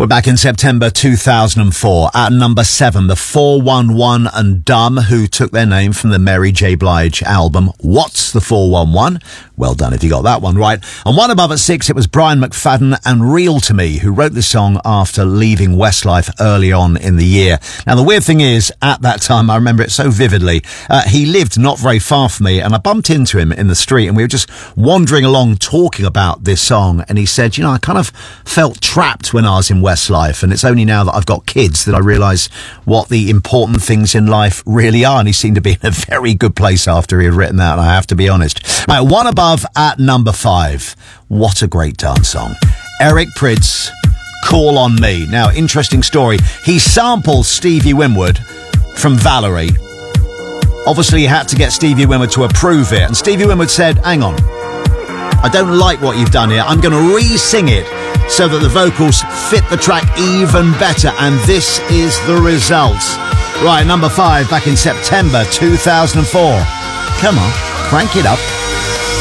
We're back in September 2004 at number 7, the 411 and Dumb, who took their name from the Mary J. Blige album What's the 411? Well done if you got that one right. And one above at 6, it was Brian McFadden and Real to Me, who wrote this song after leaving Westlife early on in the year. Now, the weird thing is, at that time, I remember it so vividly, he lived not very far from me, and I bumped into him in the street, and we were just wandering along talking about this song, and he said, I kind of felt trapped when I was in Westlife, and it's only now that I've got kids that I realise what the important things in life really are, and he seemed to be in a very good place after he had written that, and I have to be honest. Right, one above at number 5. What a great dance song. Eric Prydz, Call on Me. Now, interesting story. He sampled Stevie Winwood from Valerie. Obviously, he had to get Stevie Winwood to approve it, and Stevie Winwood said, hang on, I don't like what you've done here. I'm going to re-sing it so that the vocals fit the track even better, and this is the result. Right, number 5, back in September 2004. Come on, crank it up.